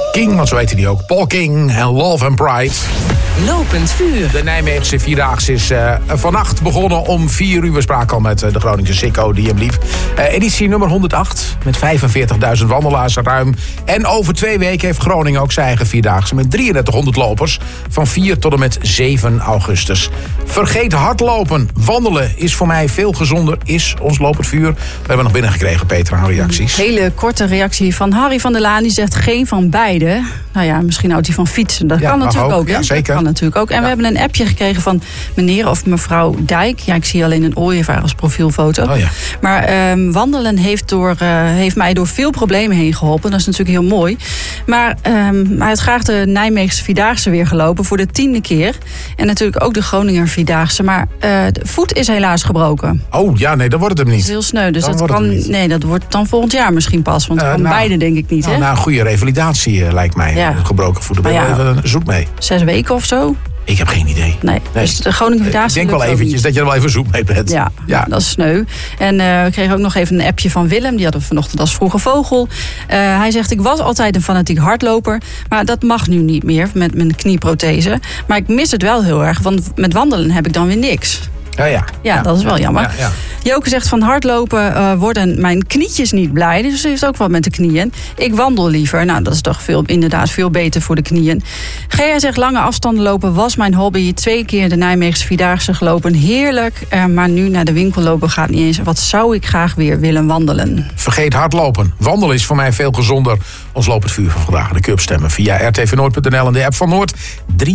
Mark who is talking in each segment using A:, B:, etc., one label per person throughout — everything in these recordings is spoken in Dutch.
A: King, want zo heette die ook. Paul King en Love and Pride.
B: Lopend vuur.
A: De Nijmeegse Vierdaagse is vannacht begonnen om 4 uur. We spraken al met de Groningse Sikko die hem liep. Editie nummer 108 met 45.000 wandelaars ruim. En over 2 weken heeft Groningen ook zijn eigen Vierdaagse met 3300 lopers van 4 tot en met 7 augustus. Vergeet hardlopen. Wandelen is voor mij veel gezonder, is ons lopend vuur. We hebben nog binnengekregen, Peter, aan reacties.
C: Een hele korte reactie van Harry van der Laan. Die zegt geen van beide. Nou ja, misschien houdt hij van fietsen. Dat kan natuurlijk ook.
A: Ja, zeker.
C: Dat kan natuurlijk ook. En we hebben een appje gekregen van meneer of mevrouw Dijk. Ja, ik zie alleen een ooievaar als profielfoto.
A: Oh ja.
C: Maar wandelen heeft mij door veel problemen heen geholpen. Dat is natuurlijk heel mooi. Maar hij had graag de Nijmeegse Vierdaagse weer gelopen voor de 10e keer. En natuurlijk ook de Groninger Vierdaagse. Maar de voet is helaas gebroken.
A: Oh ja, nee, dat wordt het hem niet.
C: Dat is heel sneu. Dus dat wordt dan volgend jaar misschien pas. Want beide denk ik niet.
A: Nou, een goede revalidatie lijkt mij.
C: Ja.
A: Gebroken voeten. Ben je even zoek mee?
C: 6 weken of zo?
A: Ik heb geen idee.
C: Nee. Dus de Groningen Vierdaagse.
A: Ik denk wel eventjes dat je er wel even zoek mee bent.
C: Ja, dat is sneu. En we kregen ook nog even een appje van Willem. Die hadden we vanochtend als vroege vogel. Hij zegt, ik was altijd een fanatiek hardloper. Maar dat mag nu niet meer met mijn knieprothese. Maar ik mis het wel heel erg. Want met wandelen heb ik dan weer niks. Ja, dat is wel jammer. Ja. Joke zegt van hardlopen worden mijn knietjes niet blij. Dus ze heeft ook wat met de knieën. Ik wandel liever. Nou, dat is toch inderdaad veel beter voor de knieën. Gea zegt lange afstanden lopen was mijn hobby. 2 keer de Nijmeegse Vierdaagse gelopen. Heerlijk. Maar nu naar de winkel lopen gaat niet eens. Wat zou ik graag weer willen wandelen?
A: Vergeet hardlopen. Wandelen is voor mij veel gezonder. Ons lopend vuur van vandaag. De Cup stemmen via rtvnoord.nl en de app van Noord. 93%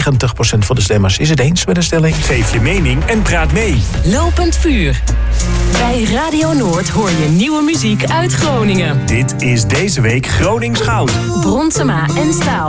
A: van de stemmers is het eens met de stelling.
D: Geef je mening en praat mee.
B: Lopend vuur. Bij Radio Noord hoor je nieuwe muziek uit Groningen.
D: Dit is deze week Gronings Goud.
B: Bronsema en Staal.